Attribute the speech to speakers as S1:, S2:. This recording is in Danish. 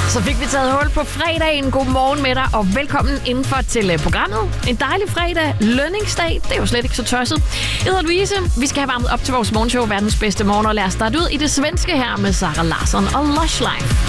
S1: Så fik vi taget hul på fredagen. God morgen med dig, og velkommen indenfor til programmet. En dejlig fredag, lønningsdag. Det er jo slet ikke så tosset. Jeg hedder Louise. Vi skal have varmet op til vores morgenshow, verdens bedste morgen, og lad os starte ud i det svenske her med Sara Larsson og Lush Life.